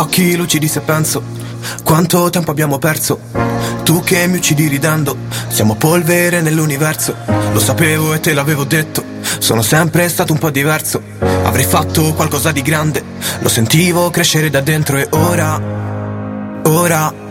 Occhi lucidi se penso quanto tempo abbiamo perso. Tu che mi uccidi ridendo, siamo polvere nell'universo. Lo sapevo e te l'avevo detto, sono sempre stato un po' diverso. Avrei fatto qualcosa di grande, lo sentivo crescere da dentro. E ora